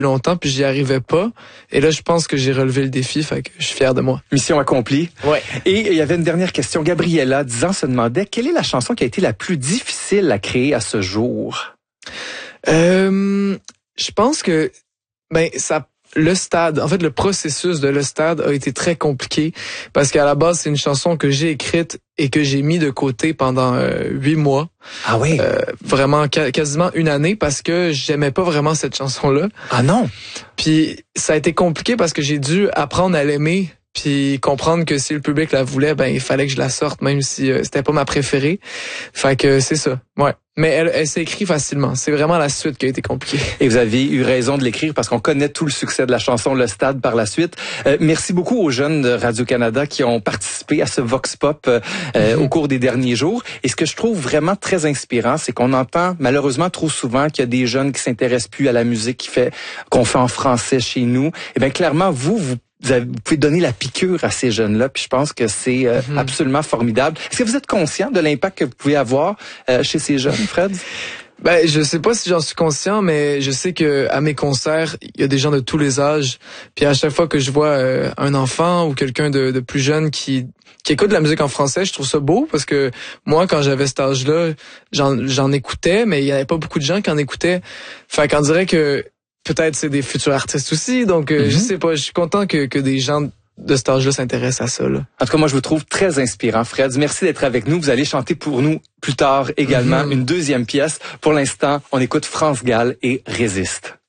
longtemps, puis j'y arrivais pas. Et là, je pense que j'ai relevé le défi, fait que je suis fier de moi. Mission accomplie. Ouais. Et il y avait une dernière question. Gabriella, 10 ans, se demandait quelle est la chanson qui a été la plus difficile à créer à ce jour? Je pense que le stade, en fait, le processus de le stade a été très compliqué parce qu'à la base, c'est une chanson que j'ai écrite et que j'ai mis de côté pendant 8 mois. Ah oui? Vraiment quasiment une année parce que j'aimais pas vraiment cette chanson-là. Ah non? Puis ça a été compliqué parce que j'ai dû apprendre à l'aimer puis comprendre que si le public la voulait, ben il fallait que je la sorte même si c'était pas ma préférée. Fait que c'est ça. Ouais. Mais elle s'est écrite facilement. C'est vraiment la suite qui a été compliquée. Et vous avez eu raison de l'écrire parce qu'on connaît tout le succès de la chanson Le Stade par la suite. Merci beaucoup aux jeunes de Radio-Canada qui ont participé à ce Vox Pop au cours des derniers jours. Et ce que je trouve vraiment très inspirant, c'est qu'on entend malheureusement trop souvent qu'il y a des jeunes qui s'intéressent plus à la musique qu'on fait en français chez nous. Et bien clairement, vous pouvez donner la piqûre à ces jeunes-là, puis je pense que c'est absolument formidable. Est-ce que vous êtes conscient de l'impact que vous pouvez avoir chez ces jeunes, Fred? Ben, je sais pas si j'en suis conscient, mais je sais que à mes concerts, il y a des gens de tous les âges. Puis à chaque fois que je vois un enfant ou quelqu'un de plus jeune qui écoute de la musique en français, je trouve ça beau parce que moi, quand j'avais cet âge-là, j'en écoutais, mais il y avait pas beaucoup de gens qui en écoutaient. Fait qu'on dirait que peut-être c'est des futurs artistes aussi, donc je sais pas, je suis content que des gens de cet âge-là s'intéressent à ça. Là. En tout cas, moi, je vous trouve très inspirant, Fred. Merci d'être avec nous. Vous allez chanter pour nous plus tard également une deuxième pièce. Pour l'instant, on écoute France Gall et Résiste.